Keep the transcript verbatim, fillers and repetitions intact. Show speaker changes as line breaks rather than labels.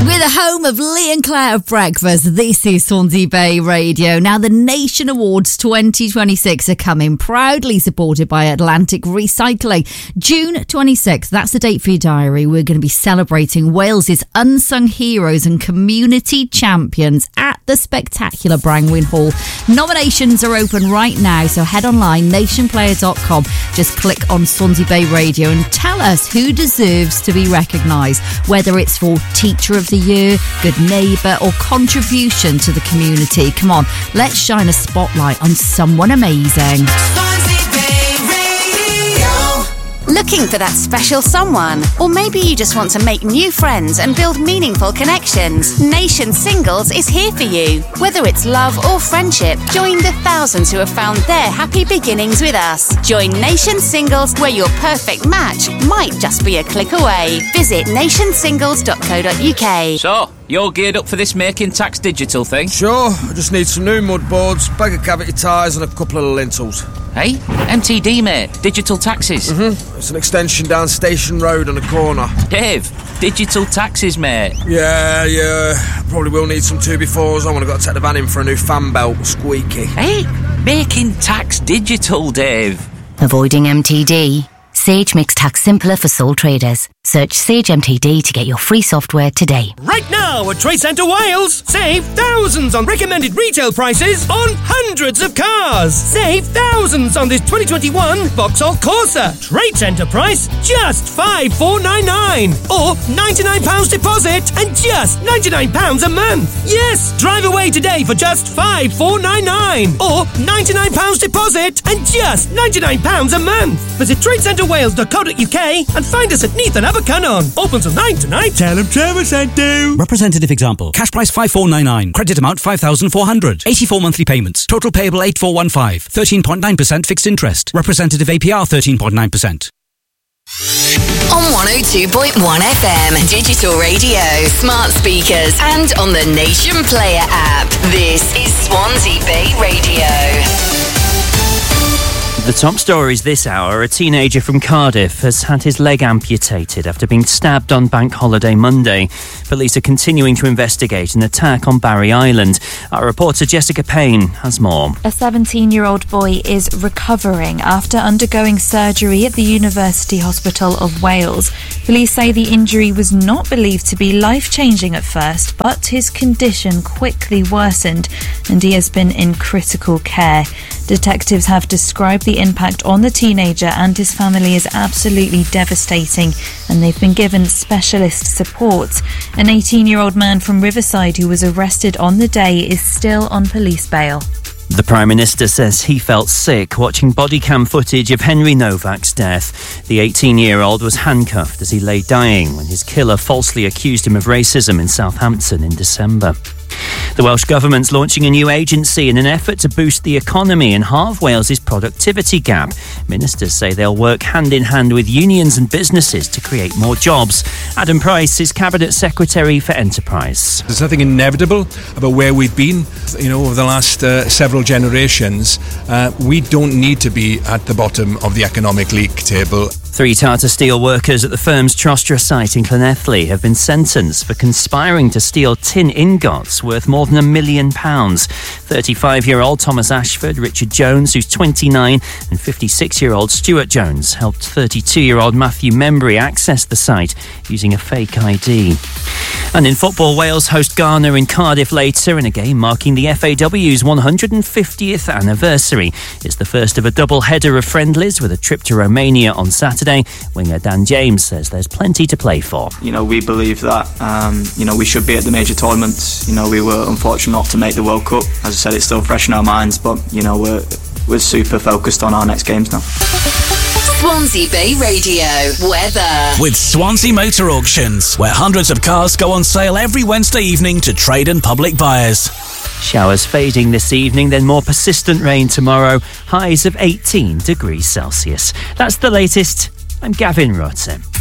We're the home of Lee and Claire Breakfast. This is Swansea Bay Radio. Now, the Nation Awards twenty twenty-six are coming, proudly supported by Atlantic Recycling. June twenty-sixth, that's the date for your diary. We're going to be celebrating Wales's unsung heroes and community champions at the spectacular Brangwyn Hall. Nominations are open right now, so head online, nation player dot com. Just click on Swansea Bay Radio and tell us who deserves to be recognised, whether it's for Teacher of the Year, Good Neighbour or contribution to the community. Come on, let's shine a spotlight on someone amazing.
Looking for that special someone? Or maybe you just want to make new friends and build meaningful connections? Nation Singles is here for you. Whether it's love or friendship, join the thousands who have found their happy beginnings with us. Join Nation Singles, where your perfect match might just be a click away. Visit nation singles dot co dot uk.
So, you're geared up for this Making Tax Digital thing?
Sure, I just need some new mud boards, bag of cavity tyres and a couple of lintels.
Hey, M T D, mate. Digital taxes.
Mm-hmm. It's an extension down Station Road on the corner.
Dave, digital taxes, mate.
Yeah, yeah. Probably will need some two befores. I want to go take the van in for a new fan belt. Squeaky.
Hey, Making Tax Digital, Dave.
Avoiding M T D? Sage makes tax simpler for sole traders. Search Sage M T D to get your free software today.
Right now at Trade Centre Wales, save thousands on recommended retail prices on hundreds of cars. Save thousands on this twenty twenty-one Vauxhall Corsa. Trade Centre price, just five thousand four hundred ninety-nine pounds. Or ninety-nine pounds deposit and just ninety-nine pounds a month. Yes, drive away today for just five thousand four hundred ninety-nine pounds. Or ninety-nine pounds deposit and just ninety-nine pounds a month. Visit trade centre wales dot co dot uk and find us at Neath and Abercynon. Open till nine tonight. Tell them Trevor sent you.
Representative example. Cash price five thousand four hundred ninety-nine. Credit amount five thousand four hundred. eighty-four monthly payments. Total payable eight thousand four hundred fifteen. thirteen point nine percent fixed interest. Representative A P R thirteen point nine percent.
On one oh two point one F M, digital radio, smart speakers, and on the Nation Player app. This is Swansea Bay Radio.
The top stories this hour. A teenager from Cardiff has had his leg amputated after being stabbed on Bank Holiday Monday. Police are continuing to investigate an attack on Barry Island. Our reporter Jessica Payne has more.
A seventeen-year-old boy is recovering after undergoing surgery at the University Hospital of Wales. Police say the injury was not believed to be life-changing at first, but his condition quickly worsened and he has been in critical care. Detectives have described the impact on the teenager and his family as absolutely devastating, and they've been given specialist support. An eighteen-year-old man from Riverside who was arrested on the day is still on police bail.
The Prime Minister says he felt sick watching body cam footage of Henry Novak's death. The eighteen-year-old was handcuffed as he lay dying when his killer falsely accused him of racism in Southampton in December. The Welsh Government's launching a new agency in an effort to boost the economy and halve Wales's productivity gap. Ministers say they'll work hand in hand with unions and businesses to create more jobs. Adam Price is Cabinet Secretary for Enterprise.
There's nothing inevitable about where we've been, you know, over the last uh, several generations. Uh, we don't need to be at the bottom of the economic league table.
Three Tata Steel workers at the firm's Trostra site in Llanelli have been sentenced for conspiring to steal tin ingots worth more than a million pounds. thirty-five-year-old Thomas Ashford, Richard Jones, who's twenty-nine, and fifty-six-year-old Stuart Jones helped thirty-two-year-old Matthew Membry access the site using a fake I D. And in football, Wales host Ghana in Cardiff later in a game marking the F A W's one hundred fiftieth anniversary. It's the first of a double header of friendlies with a trip to Romania on Saturday. Winger Dan James says there's plenty to play for.
You know, we believe that, um, you know, we should be at the major tournaments. You know, we were unfortunate not to make the World Cup. As I said, it's still fresh in our minds, but, you know, we're, we're super focused on our next games now.
Swansea Bay Radio weather.
With Swansea Motor Auctions, where hundreds of cars go on sale every Wednesday evening to trade and public buyers.
Showers fading this evening, then more persistent rain tomorrow. Highs of eighteen degrees Celsius. That's the latest. I'm Gavin Rutten.